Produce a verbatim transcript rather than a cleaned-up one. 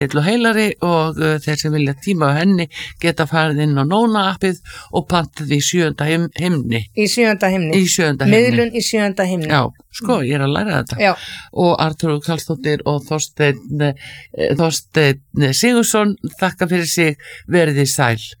og heilari og uh, þeir sem vilja tíma á henni geta farið inn á Nóna appið og pantað í sjöunda heim, heimni. Í sjöunda heimni. Í sjöunda heimni. Miðlun í sjöunda heimni. Já, sko, ég er að læra þetta. Já. Og Artur Karlsdóttir og Þorsteinn, Þorsteinn Sigursson þakka fyrir sig, verið í sæl.